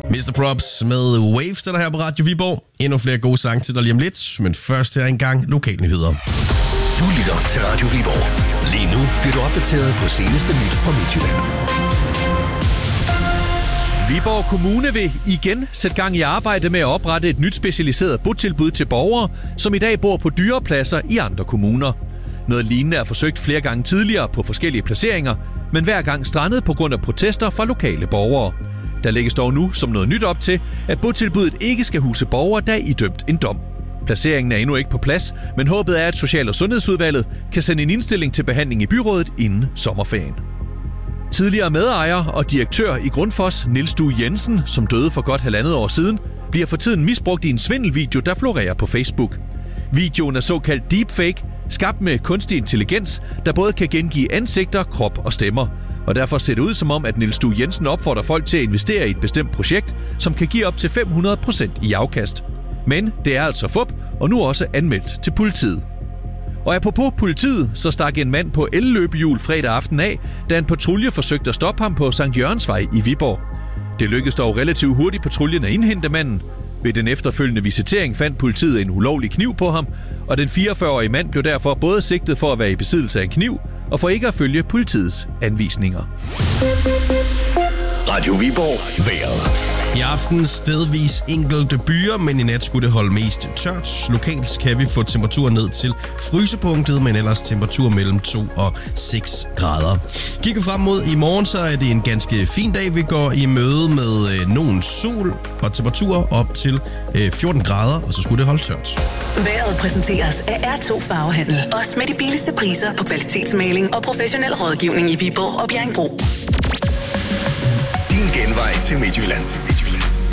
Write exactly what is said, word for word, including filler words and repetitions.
mister Props med Waves, der er her på Radio Viborg. Endnu flere gode sange til dig lige om lidt, men først her engang lokalnyheder. Du lytter til Radio Viborg. Lige nu bliver du opdateret på seneste nyt fra Midtjylland. Viborg Kommune vil igen sætte gang i arbejde med at oprette et nyt specialiseret botilbud til borgere, som i dag bor på dyre pladser i andre kommuner. Noget lignende er forsøgt flere gange tidligere på forskellige placeringer, men hver gang strandet på grund af protester fra lokale borgere. Der lægges dog nu som noget nyt op til, at botilbuddet ikke skal huse borgere, der er idømt en dom. Placeringen er endnu ikke på plads, men håbet er, at Social- og Sundhedsudvalget kan sende en indstilling til behandling i byrådet inden sommerferien. Tidligere medejer og direktør i Grundfos, Niels Due Jensen, som døde for godt halvandet år siden, bliver for tiden misbrugt i en svindelvideo, der florerer på Facebook. Videoen er såkaldt deepfake, skabt med kunstig intelligens, der både kan gengive ansigter, krop og stemmer. Og derfor ser det ud som om, at Niels Due Jensen opfordrer folk til at investere i et bestemt projekt, som kan give op til fem hundrede procent i afkast. Men det er altså fup, og nu også anmeldt til politiet. Og apropos politiet, så stak en mand på elløbehjul fredag aften af, da en patrulje forsøgte at stoppe ham på Sankt Jørgensvej i Viborg. Det lykkedes dog relativt hurtigt patruljen at indhente manden. Ved den efterfølgende visitering fandt politiet en ulovlig kniv på ham, og den fireogfyrre-årige mand blev derfor både sigtet for at være i besiddelse af en kniv og for ikke at følge politiets anvisninger. Radio Viborg vejret. I aften stedvis enkelte byer, men i nat skulle det holde mest tørt. Lokalt kan vi få temperaturen ned til frysepunktet, men ellers temperatur mellem to og seks grader. Kigger frem mod i morgen, så er det en ganske fin dag. Vi går i møde med øh, nogen sol og temperaturer op til øh, fjorten grader, og så skulle det holde tørt. Vejret præsenteres af R to Farvehandel. Også med de billigste priser på kvalitetsmaling og professionel rådgivning i Viborg og Bjerringbro. Din genvej til Midtjylland.